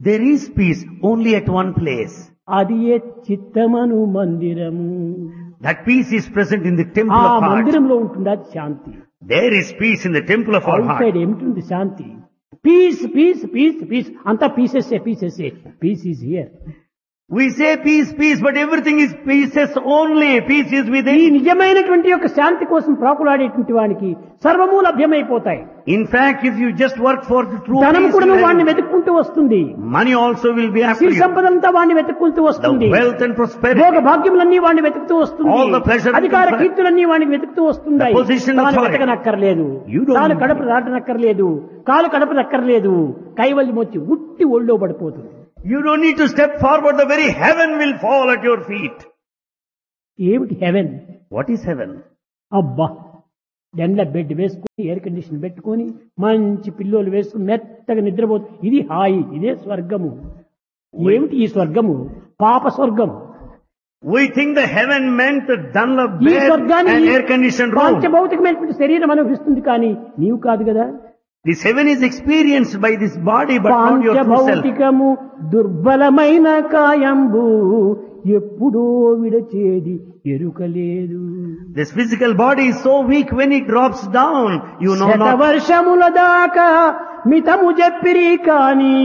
There is peace only at one place. అది ఏ చిత్తమను మందిరము. That peace is present in the temple ఆ of heart. మందిరంలో ఉంటుంది అది శాంతి. There is peace in the temple of our out heart. Side ఏమిటి శాంతి? Piece piece piece piece అంతా pieces piece is here. We say peace, peace, but everything is pieces only. Peace is ఈ within. నిజమైనటువంటి యొక్క శాంతి కోసం ప్రాకులాడేటువంటి వానికి సర్వము లభ్యమైపోతాయి. In fact, if you just work for the true ధనం peace, కూడా you వాడిని have- వెతుక్కుంటూ వస్తుంది. money also will be after Siri you. సంపదంతా వాడిని వెతుక్కుంటూ The వస్తుంది. wealth and prosperity. భోగ భాగ్యములన్నీ వాడిని వెతుకుతూ వస్తుంది. All the pleasure అధికార and కీర్తులన్నీ వాడిని వెతుకుతూ వస్తున్నాయి. The position తాను authority. వెతకనక్కర్లేదు. You don't తాను need కడప దాటనక్కర్లేదు. కాలు కడపనక్కర్లేదు. కైవల్యం వచ్చి ఉట్టి ఒళ్ళో పడిపోతుంది. You don't need to step forward. The very heaven will fall at your feet. ఏమిటి హెవెన్? What is heaven? అబ్బా, ఎండ బెడ్ వేసుకుని ఎయిర్ కండిషన్ పెట్టుకొని మంచి పిల్లోలు వేసుకుని మెత్తగా నిద్రపోతుంది. ఇది హాయి, ఇదే స్వర్గము. ఏమిటి ఈ స్వర్గము? పాప స్వర్గం. We think the heaven meant the Dunlop ఈ bed స్వర్గాన్ని and air conditioned room. పంచభౌతికమైనటువంటి శరీరం అనుభవిస్తుంది, కానీ నీవు కాదు కదా. This heaven is experienced by this body, but not your true self. పంచభౌతికము దుర్బలమైన కాయంబు ఎప్పుడో విడచేది ఎరుకలేదు. This physical body is so weak when it drops down, you know not. శతవర్షముల దాకా మితము చెప్పిరి కాని,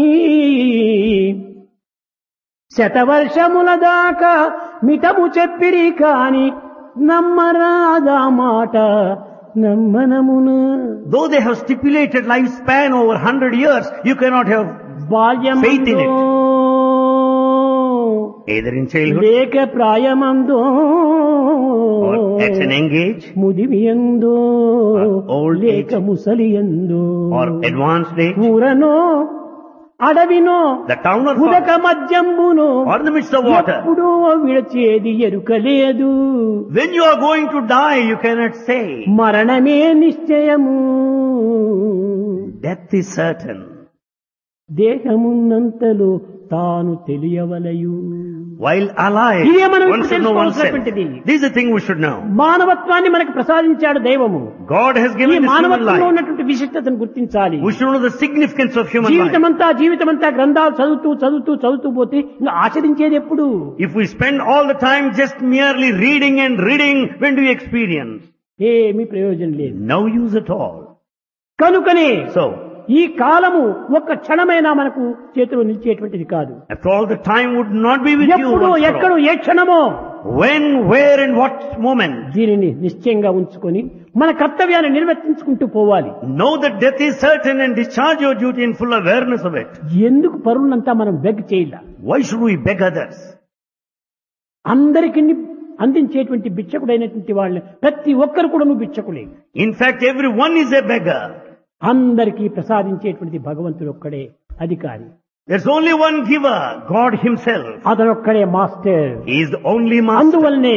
శతవర్షముల దాకా మితము చెప్పిరి కాని నమ్మరాదా మాట నమ్మనమున. Though they have stipulated lifespan over 100 years, you cannot have faith in బాల్యమందో it. Either in childhood లేక ప్రాయమందో or at an young age ముదిమియందో or old లేక age ముసలియందో or advanced age, ఊరనో అడవినో the town or ఉదక forest మధ్యంబును or in the midst of water. ఎప్పుడూ విడచేది ఎరుకలేదు. When you are going to die, you cannot say. మరణమే నిశ్చయము. Death is certain. దేహమున్నంతలో తాను తెలియవలయు. While alive, ఇదే మనం one should know oneself. తెలుసుకోవాల్సినటువంటిది. This is the thing we should know. మానవత్వాన్ని మనకు ప్రసాదించాడు దైవము. God has ఈ given this human మానవత్వంలో life. ఉన్నటువంటి విశిష్టతను గుర్తించాలి. We should know the significance of human life. జీవితమంతా గ్రంథాలు చదువుతూ పోతే ఇంకా ఆచరించేది ఎప్పుడు? If we spend all the time just merely reading and reading, when do we experience? ఏమీ ప్రయోజనం లేదు. No use at all. కనుకనే So, ఈ కాలము ఒక్క క్షణమైనా మనకు చేతిలో నిలిచేటువంటిది కాదు. after all, the time would not be with you. ఎప్పుడు once for ఎక్కడో all. A క్షణమో When, where and what moment. దీనిని నిశ్చయంగా ఉంచుకొని మన కర్తవ్యాన్ని నిర్వర్తించుకుంటూ పోవాలి. Know that death is certain and discharge your duty in full awareness of it. ఎందుకు పరులంతా మనం బెగ్ చేయాల? Why should we beg others? అందరికి అందించేటువంటి బిచ్చకుడైనటువంటి వాళ్ళని ప్రతి ఒక్కరు కూడా నువ్వు బిచ్చకులే. In fact, everyone is a beggar. అందరికీ ప్రసాదించేటువంటి భగవంతుడు ఒక్కడే అధికారి. There's only one giver, God himself. అతనొక్కడే master. He is the only master. అందువల్లనే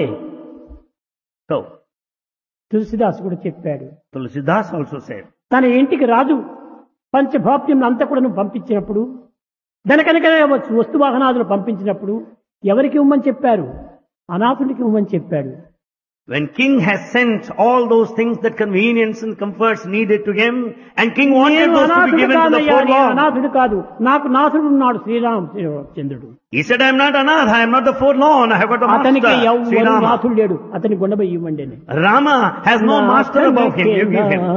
So, తులసిదాస్ కూడా చెప్పాడు, Tulsidas also said, తన ఇంటికి రాజు పంచభాప్యం అంతా కూడా పంపించినప్పుడు, ధనకనక వస్తు వాహనాదులు పంపించినప్పుడు ఎవరికి ఇవ్వమని చెప్పారు? అనాథుడికి ఇవ్వమని చెప్పాడు. when king has sent all those things, that convenience and comforts needed to him, and king wanted నేను those to be అనాథుడు given to the కాదయ్యా, నేను forlorn. అనాథుడు కాదు, నాకు నాథుడు ఉన్నాడు శ్రీరామచంద్రుడు. He said, I am not anath, I am not the forlorn, I have got a అతనికి master, ఎవరు Sri Rama. నాథుడు లేడు, అతని గుండెపై ఇవ్వండి అని. Rama has no master above him, you give him.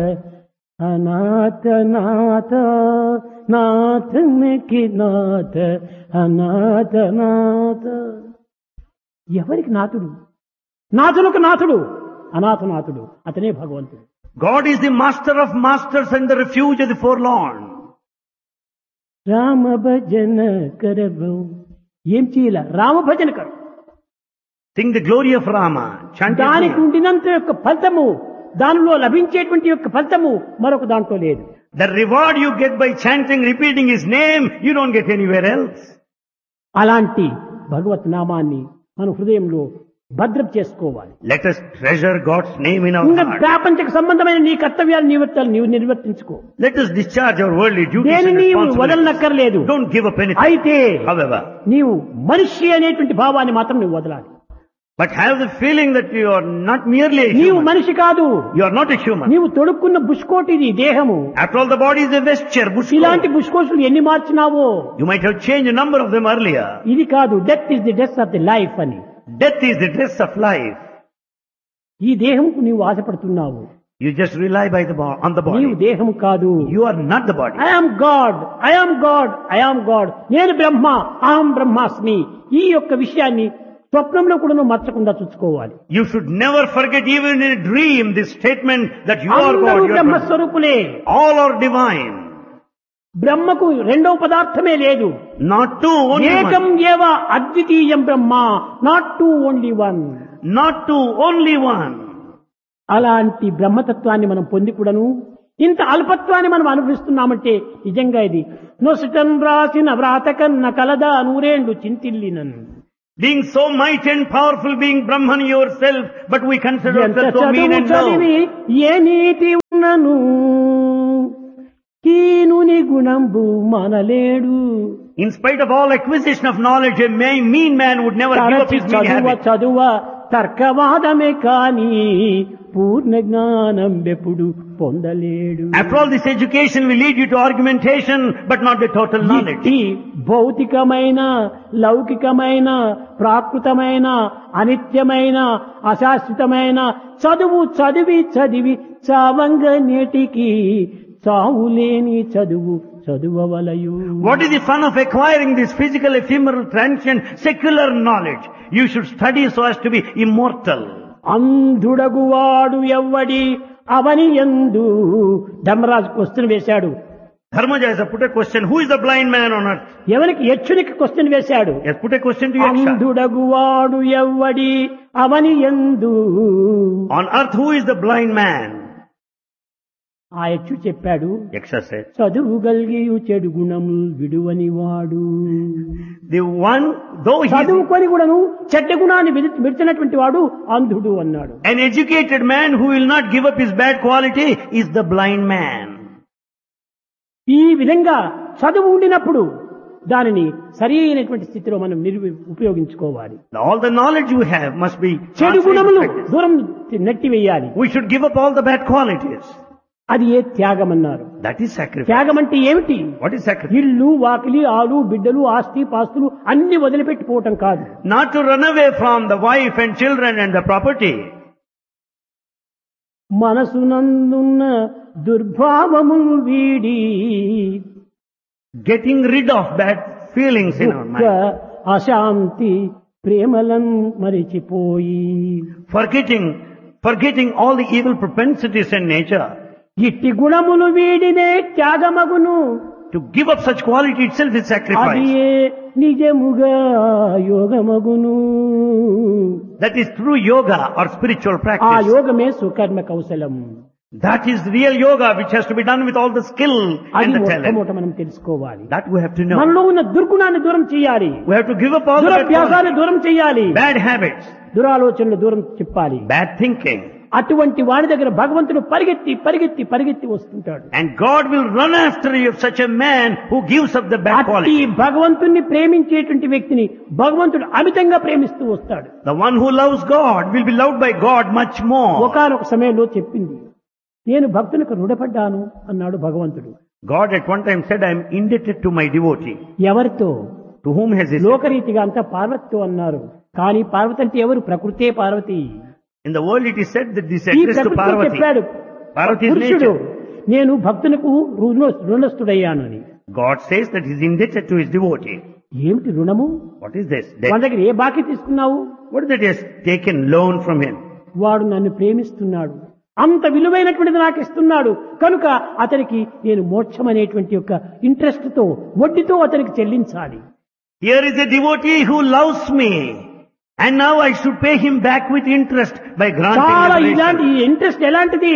అనాథ నాథ నాథనికి నాథ అనాథ నాథ. ఎవరికి నాథుడు? నాథులకు నాథుడు, అనాథనాథుడు అతనే భగవంతుడు. God is the master of masters and the refuge of the forlorn. Rama భజన కరవు. ఏం చేయాల? రామ భజన కరు. Sing the glory of Rama, chant his దానికి name. ఉండినంత యొక్క ఫలితము, దానిలో లభించేటువంటి యొక్క ఫలితము మరొక దాంట్లో లేదు. The reward you get by chanting, repeating his name, you don't get anywhere else. అలాంటి భగవత్ నామాన్ని మన హృదయంలో భద్రం చేసుకోవాలి. Let us treasure God's name in our ఇంకా heart. ప్రాపంచిక సంబంధమైన నీ కర్తవ్యాలు నీవు నిర్వర్తించుకో. Let us discharge our worldly duties దేని and నీవు responsibilities. వదలనక్కర్లేదు. Don't give up anything. అయితే However, నీవు మనిషి అనేటువంటి భావాన్ని మాత్రం నువ్వు వదలాలి. But have the feeling that you are not merely a నీవు human. మనిషి కాదు. You are not a human. నీవు తొడుక్కున్న బుష్కోటిది దేహము. After all, the body is a vesture, bushcoat. ఇలాంటి బుష్కోట్లు ఎన్ని మార్చినావో. You might have changed a number of them earlier. ఇది కాదు, death is the dress of the life అని. Death is the dress of life. ఈ దేహంకు నీవు ఆశపడుతున్నావు. You just rely on the నీవు body. దేహము కాదు. You are not the body. I am God, I am God, I am God. నేను బ్రహ్మ, అహం బ్రహ్మాస్మి. ఈ యొక్క విషయాన్ని స్వప్నంలో కూడా నువ్వు మర్చకుండా చూసుకోవాలి. You should never forget even in a dream this statement that you are God. అందరూ You are Brahma. బ్రహ్మస్వరూపులే. All are divine. బ్రహ్మకు రెండవ పదార్థమే లేదు. Not two, only ఏకం one. ఏవ అద్వితీయం బ్రహ్మ, not two, only one. Not two, only one. అలాంటి బ్రహ్మతత్వాన్ని మనం పొంది కూడాను ఇంత అల్పత్వాన్ని మనం అనుభవిస్తున్నామంటే నిజంగా ఇది నొసటన్ రాసిన వ్రాత కన్న కలదా నూరేండు చింతిల్లినన్. Being so mighty and powerful, being Brahman yourself, but we consider ఎంత ourselves so mean చదువు and చదివి low. ఏ నీతి ఉన్నను కీనుని గుణంబు మనలేడు. In spite of all acquisition of knowledge, a mean man would never give up తరచి his mean చదువ habit. చదువ తర్కవాదమే కాని పూర్ణ జ్ఞానం ఎప్పుడు పొందలేడు. After all, this education will lead you to argumentation, but not the total knowledge. ఇట్టి భౌతికమైన, లౌకికమైన, ప్రాకృతమైన, అనిత్యమైన, అశాశ్వతమైన చదువు చదివి చదివి చావంగ నేటికి చావులేని చదువు చదువవలయు. What is the fun of acquiring this physical, ephemeral, transient, secular knowledge? You should study so as to be immortal. అంధుడగువాడు ఎవ్వడి అవని యందు. Dharmaraju question వేశాడు. Dharmaja put a question, who is the blind man on earth? ఎవరికి యక్షునికి question వేశాడు. Yes, put a question to Yaksha. అంధుడగువాడు ఎవ్వడి అవని యందు. On earth, who is the blind man? ఆ యక్షు చెప్పాడు, Yaksha said, చదువు గలిగియు చెడు గుణములు విడువని వాడు. the one, though he is చదువుకొని కూడాను చెడ్డ గుణాన్ని విడిచినటువంటి వాడు అంధుడు అన్నాడు. an educated man who will not give up his bad quality is the blind man. ఈ విధంగా చదువు ఉండినప్పుడు దానిని సరి అయినటువంటి స్థితిలో మనం ఉపయోగించుకోవాలి. All the knowledge you have must be చెడు గుణములు translated to practice. దూరం నెట్టివేయాలి. We should give up all the bad qualities. అది ఏ త్యాగం అన్నారు. That is sacrifice. త్యాగం అంటే ఏమిటి? What is sacrifice? ఇల్లు, వాకిలి, ఆలు, బిడ్డలు, ఆస్తి పాస్తులు అన్ని వదిలిపెట్టిపోవటం కాదు. Not to run away from the wife and children and the property. మనసునందున్న దుర్భావములు వీడి Getting rid of bad feelings in our దుఃఖ mind. అశాంతి ప్రేమలను మరిచిపోయి Forgetting all the evil propensities in nature. ఇట్టి గుణములు వీడినే త్యాగమగును. To give up such quality itself is అది sacrifice. నిజముగా యోగమగును. That is true yoga or spiritual ఆ practice. యోగమే సుకర్మ కౌశలం. That is real yoga which has to be done with all the skill అది and the talent. మొట్టమొదట మనం తెలుసుకోవాలి. That we have to know. మనలో ఉన్న దుర్గుణాన్ని దూరం చేయాలి. We have to give up all the bad దురభ్యాసాన్ని qualities, దూరం చేయాలి. bad habits, దురాలోచనలు దూరం చెప్పాలి. bad thinking. అటువంటి వాడి దగ్గర భగవంతుడు పరిగెత్తి పరిగెత్తి పరిగెత్తి వస్తుంటాడు. And God will run after you, such a man who gives up the bad అట్టి quality. భగవంతుణ్ణి ప్రేమించేటువంటి వ్యక్తిని భగవంతుడు అమితంగా ప్రేమిస్తూ వస్తాడు. The one who loves God will be loved by God much more. ఒకానొక సమయంలో చెప్పింది, నేను భక్తునికి రుణపడ్డాను అన్నాడు భగవంతుడు. God at one time said, I am indebted to my devotee. ఎవరితో? To whom has he said? లోకరీతిగా అంతా పార్వతితో అన్నారు. కానీ పార్వతి అంటే ఎవరు? ప్రకృతే Parvati. In the world it is said that this ఈ address to ప్రకృతితో Parvati. చెప్పాడు Parvati is పురుషుడు, nature. నేను భక్తులకు రుణస్థుడయ్యాను అని. God says that he is indebted to his devotee. ఏమిటి రుణము? What is this? వాళ్ళ Debt. దగ్గర ఏ బాకీ తీసుకున్నావు? What is that he has taken loan from him? వాడు నన్ను ప్రేమిస్తున్నాడు, అంత విలువైనటువంటిది నాకు ఇస్తున్నాడు కనుక అతనికి నేను మోక్షం అనేటువంటి యొక్క ఇంట్రెస్ట్ తో వడ్డీతో అతనికి చెల్లించాలి. Here is a devotee who loves me. And now I should pay him back with interest by granting చాలా liberation. ఇలాంటి ఇంట్రెస్ట్ ఎలాంటిది?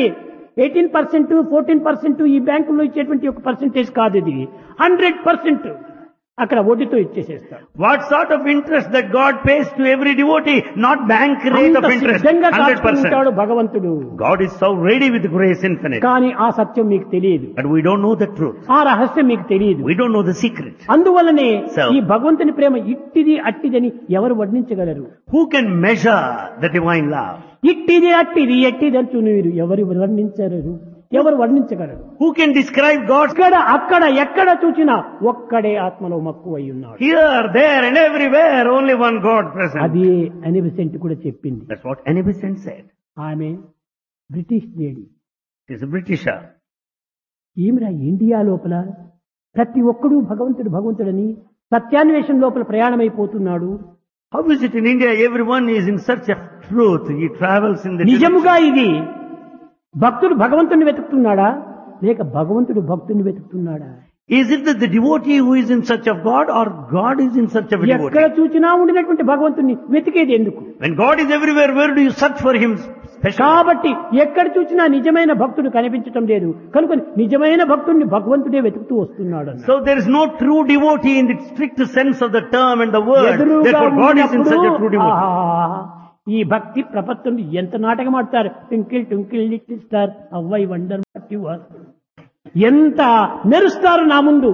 18%, 14% ఈ బ్యాంకుల్లో ఇచ్చేటువంటి ఒక పర్సెంటేజ్ కాదు ఇది. 100%. అక్కడ వడ్డీతో ఇచ్చేసేస్తాడు. What sort of interest that God pays to every devotee? Not bank rate అంత of interest. సిద్ధంగా 100%. కాచుకుంటాడు భగవంతుడు. God is so ready with grace infinite. కానీ ఆ సత్యం మీకు తెలియదు, But we don't know the truth. ఆ రహస్యం మీకు తెలియదు. We don't know the secret. అందువల్లనే So, ఈ భగవంతుని ప్రేమ ఇట్టిది అట్టిదని ఎవరు వర్ణించగలరు? who can measure the divine love? ఇట్టిది అట్టిది ఎట్టిది అంటూ మీరు ఎవరు వర్ణించగలరు? ఎవరు వర్ణించగలరు? Who can describe God's ఇక్కడ అక్కడ ఎక్కడ చూసినా ఒక్కడే ఆత్మలో మక్కువై ఉన్నాడు. here, there and everywhere? Only one God present. అది అని విసెంట్ కూడా చెప్పింది. That's what Annie Besant said. ఆమె British lady. She is a Britisher. ఈమెరా India లోపల ప్రతి ఒక్కడూ భగవంతుడు భగవంతుడని సత్యాన్వేషణ లోపల ప్రయాణమైపోతున్నాడు. How is it in India? Everyone is in search of truth. He travels in the నిజముగా ఇది భక్తుడు భగవంతుని వెతుకుతున్నాడా లేక భగవంతుడు భక్తుని వెతుకుతున్నాడా? Is it that the devotee who is in search of God, or God is in search of a ఎక్కడ devotee? చూచినా ఉండినటువంటి భగవంతుని వెతికేది ఎందుకు? When God is everywhere, where do you search for Him specially? కాబట్టి ఎక్కడ చూసినా నిజమైన భక్తుడు కనిపించటం లేదు కనుక నిజమైన భక్తుడిని భగవంతుడే వెతుకుతూ వస్తున్నాడు. So there is no true devotee in the strict sense of the term and the word. ఎదురుగా Therefore God is in search of true ఉన్నప్పుడు, devotee. ఆహా, ఈ భక్తి ప్రపత్తులు ఎంత నాటకం ఆడతారు. Twinkle twinkle little star Avvai wonder what you are, ఎంత మెరుస్తారు నా ముందు.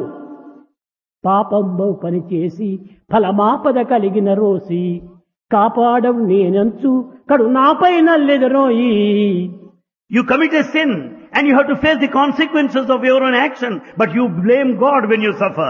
పాపంబో పని చేసి ఫలమాపద కలిగిన రోసి కాపాడవు నేనంచు కడు నాపై నల్లెదరోయి. You commit a sin and you have to face the consequences of your own action, but you blame God when you suffer.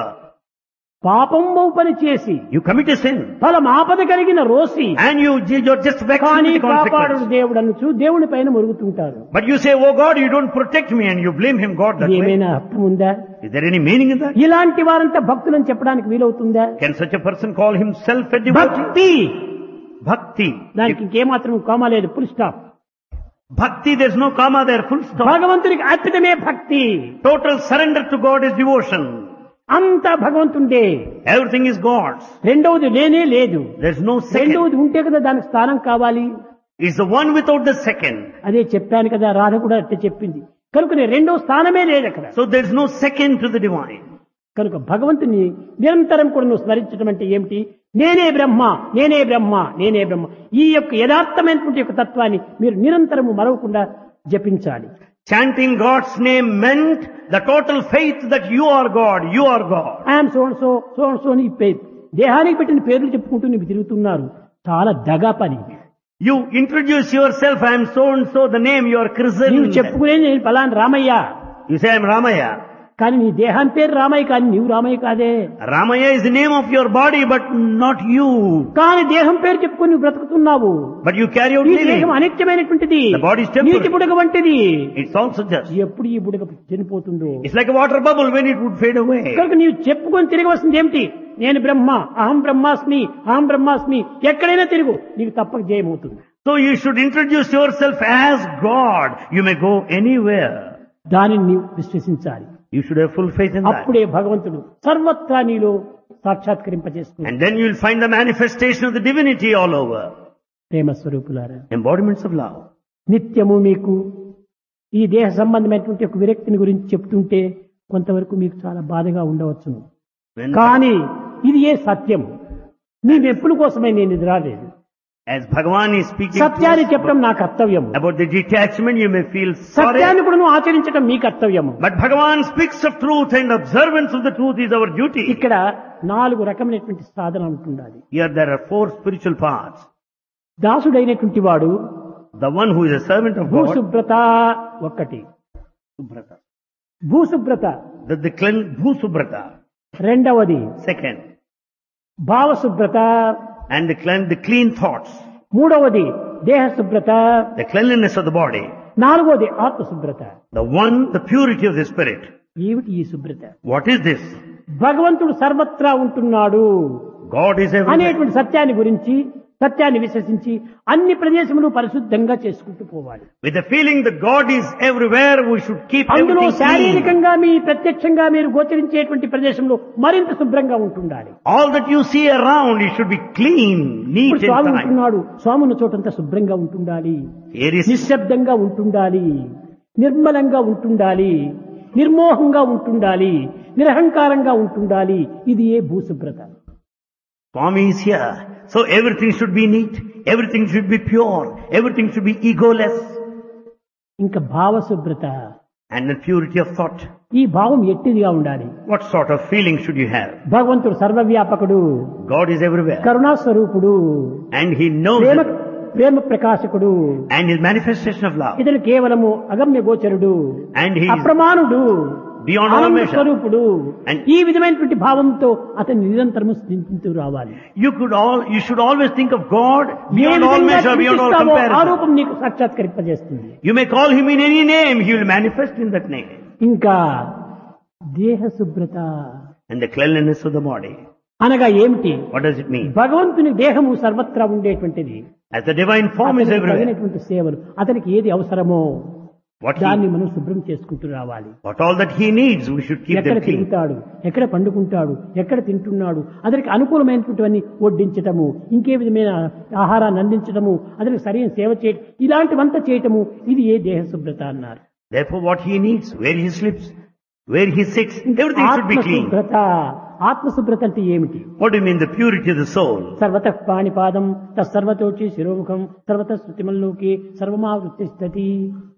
పాపంబో పని చేసి You commit a sin ఫలమాపద కలిగిన Rosy and you're just vexed with కానీ the కాపాడు consequences. దేవుడు అనుచు దేవుని పైన మురుగుతుంటారు. But you say, oh God, you don't protect me, and you blame Him, God, that way. ఏమైనా అర్థం ఉందా? Is there any meaning in that? ఇలాంటి వారంతా భక్తులని చెప్పడానికి వీలవుతుందా? Can such a person call himself a devotee? భక్తి Bhakti. దానికి ఇంకేమాత్రం comma లేదు, full stop. Bhakti, there's no comma there, full stop. భగవంతునికి అర్పితమే భక్తి. Total surrender to God is devotion. అంతా భగవంతుండే. Everything is God's. రెండవది లేనే లేదు. There's no second. రెండవది ఉంటే కదా దానికి స్థానం కావాలి. It's the one without the second. అదే చెప్పాను కదా, రాధ కూడా అట్టే చెప్పింది. కనుక రెండవ స్థానమే లేదు అక్కడ. So there's no second to the divine. కనుక భగవంతుని నిరంతరం కూడా నువ్వు స్మరించడం అంటే ఏమిటి? నేనే బ్రహ్మ, నేనే బ్రహ్మ, నేనే బ్రహ్మ. ఈ యొక్క యథార్థమైనటువంటి యొక్క తత్వాన్ని మీరు నిరంతరము మరవకుండా జపించాలి. Chanting God's name meant the total faith that you are God, you are God. I'm so and so, so and so అని దేహానికి పెట్టిన పేర్లు చెప్పుకుంటూ నీవు తిరుగుతున్నారు. చాలా దగా పని. You introduce yourself, I am so and so, the name you are నీవు christened. చెప్పుకునే నేను ఫలానా Ramayya, You say I am Ramaya. కానీ నీ దేహాన్ని పేరు రామయ్య, కానీ నీవు రామయ్య కాదే. Ramaya is the name of your body, but not you. కానీ దేహం పేరు చెప్పుకొని నువ్వు బ్రతుకుతున్నావు. But you carry out ఈ living. దేహం అనిత్యమైనటువంటిది, The body is temporary. నీటి బుడగ వంటిది. It's also just. ఎప్పుడు ఈ బుడగ చనిపోతుందో. It's like a water bubble when it would fade away. కనుక నీవు చెప్పుకొని తిరగవలసింది ఏమిటి? నేను బ్రహ్మ, అహం బ్రహ్మాస్మి, అహం బ్రహ్మాస్మి. ఎక్కడైనా తిరుగు, నీకు తప్పక జయమవుతుంది. So you should introduce yourself as God. You may go anywhere. దానిని నీవు విశ్వసించాలి. You should have full faith in that. అప్పుడే భగవంతుడు సర్వత్రా నీలో సాక్షాత్కరింపజేస్తుంది. And then you will find the manifestation of the divinity all over. ప్రేమ స్వరూపులారా, Embodiments of love. నిత్యము మీకు ఈ దేహ సంబంధమైనటువంటి ఒక విరక్తిని గురించి చెప్తుంటే కొంతవరకు మీకు చాలా బాధగా ఉండవచ్చును. When, కానీ ఇది ఏ సత్యం. నీ మెప్పుల కోసమే నేను ఇది రాలేదు. as Bhagavan is speaking to సత్యాన్ని us చెప్పడం నా కర్తవ్యం. about the detachment, you may feel sorry. సత్యాన్ని కూడా నువ్వు ఆచరించడం మీ కర్తవ్యము. But Bhagavan speaks of truth, and observance of the truth is our duty. ఇక్కడ 4 రకమైనటువంటి సాధన ఉంటుండాలి. Here there are 4 spiritual paths. దాసుడైనటువంటి వాడు The one who is a servant of God, భూశుభ్రత ఒకటి, Subhrata. భూశుభ్రత. The Bhusubrata. రెండవది Second. భావశుభ్రత. And the clean thoughts. మూడవది దేహ శుభ్రత. The cleanliness of the body. నాలుగవది ఆత్మశుభ్రత. The purity of the spirit. ఏమిటి ఈ శుభ్రత? What is this? భగవంతుడు సర్వత్రా ఉంటున్నాడు God is everywhere. అనేటువంటి సత్యాన్ని గురించి, సత్యాన్ని విశ్వసించి అన్ని ప్రదేశములు పరిశుద్ధంగా చేసుకుంటూ పోవాలి. With the feeling that God is everywhere, we should keep అందులో everything clean. శారీరకంగా మీ ప్రత్యక్షంగా మీరు గోచరించేటువంటి ప్రదేశంలో మరింత శుభ్రంగా ఉంటుండాలి. All that you see around, it should be clean, neat ఇప్పుడు స్వామి and tidy. ఉంటున్నాడు, స్వామి ఉన్న చోటంతా శుభ్రంగా ఉంటుండాలి, Here is నిశ్శబ్దంగా ఉంటుండాలి, నిర్మలంగా ఉంటుండాలి. నిర్మోహంగా ఉంటుండాలి, నిరహంకారంగా ఉంటుండాలి. ఇది ఏ భూశుభ్రత. Swami is here. So everything should be neat, everything should be pure, everything should be egoless. ఇంకా భావశుభ్రత. And the purity of thought. ఈ భావం ఎట్టిదిగా ఉండాలి. What sort of feeling should you have? భగవంతుడు సర్వవ్యాపకుడు, God is everywhere. కరుణాస్వరూపుడు, And He knows it. Prema ప్రకాశకుడు, And His manifestation of love. ఇతడు కేవలము అగమ్య గోచరుడు, And He is అప్రమాణుడు, beyond all ఆనంద measure. స్వరూపుడు. And ఈ విధమైనటువంటి భావంతో అతను నిరంతరము స్థితించు రావాలి. You should always think of God A beyond all విధంగా measure, beyond all చింతిస్తావో ఆ comparison. రూపం నీకు సాక్షాత్కరింపజేస్తుంది. You may call Him in any name, He will manifest in that name. ఇంకా దేహ శుభ్రత And the cleanliness of the body. అనగా ఏమిటి? What does it mean? భగవంతుని దేహము సర్వత్రా ఉండేటువంటిది. As the divine form is అతనికి everywhere. తగినటువంటి సేవలు, అతనికి ఏది అవసరమో What దాన్ని he, మనం శుభ్రం చేసుకుంటూ రావాలి. what all that He needs, we should keep ఎక్కడ them clean. తిరుగుతాడు, ఎక్కడ పండుకుంటాడు, ఎక్కడ తింటున్నాడు, అతనికి అనుకూలమైనటువంటివన్నీ వడ్డించటము, ఇంకే విధమైన ఆహారాన్ని అందించటము, అతనికి సరైన సేవ చేయటం, ఇలాంటివంతా చేయటము, ఇది ఏ దేహ శుభ్రత అన్నారు. Therefore what he needs, where he sleeps, where he sits, everything should be clean. ఆత్మశుభ్రత. ఆత్మశుభ్రత అంటే ఏమిటి? What do you mean the purity of the soul? సర్వత పాణిపాదం తత్సర్వతోచి శిరోముఖం సర్వత శృతిమల్లోకి సర్వమావృత్తిష్టతి.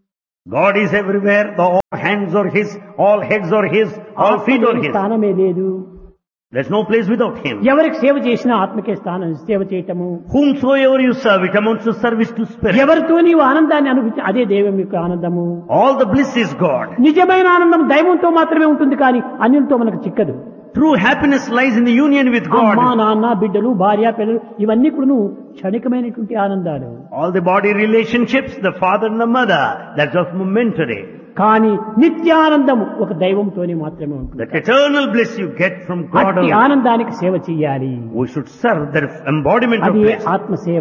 God is everywhere, all hands are His, all heads are His, all feet are His. స్థానమే లేదు. There's no place without Him. ఎవరికి సేవ చేసినా ఆత్మకే స్థానం, సేవ చేయటము. Whomsoever you serve, it amounts to service to spirit. ఎవరితో నీవు ఆనందాన్ని అనుభవించి అదే దైవం యొక్క ఆనందము. All the bliss is God. నిజమైన ఆనందం దైవంతో మాత్రమే ఉంటుంది, కానీ అన్యులతో మనకు చిక్కదు. True happiness lies in the union with అమ్మా, God. నాన్న, బిడ్డలు, భార్య, పిల్లలు, ఇవన్నీ కూడా క్షణికమైనటువంటి ఆనందాలు. All the body relationships, the father and the mother, that's just momentary. కానీ నిత్యానందం ఒక దైవంతోనే మాత్రమే ఉంటుంది. That eternal bliss you get from God అట్టి alone. ఆనందానికి సేవ చెయ్యాలి. We should serve the embodiment of అది bliss. ఆత్మసేవ.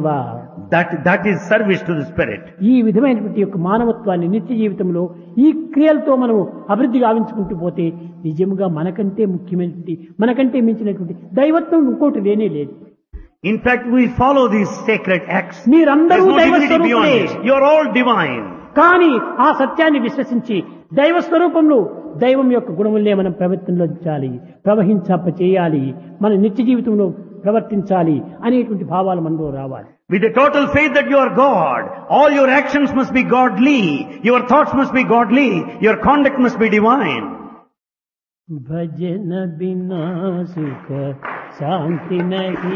That is service to the spirit. ఈ విధమైనటువంటి యొక్క మానవత్వాన్ని నిత్య జీవితంలో ఈ క్రియలతో మనం అభివృద్ధి గావించుకుంటూ పోతే నిజముగా మనకంటే ముఖ్యమైనటువంటి, మనకంటే మించినటువంటి దైవత్వం ఇంకోటి లేనే లేదు. In fact, we follow these sacred acts. మీరందరూ There's no దైవ divinity beyond స్వరూపులే. this. You're all divine. కానీ ఆ సత్యాన్ని విశ్వసించి దైవ స్వరూపంలో దైవం యొక్క గుణములనే మనం ప్రవర్తించాలి, చేయాలి, మన నిత్య జీవితంలో ప్రవర్తించాలి అనేటువంటి భావాలు మనలో రావాలి. With a total faith that you are God, all your actions must be godly, your thoughts must be godly, your conduct must be divine. భజన బినా సుఖ శాంతి నహి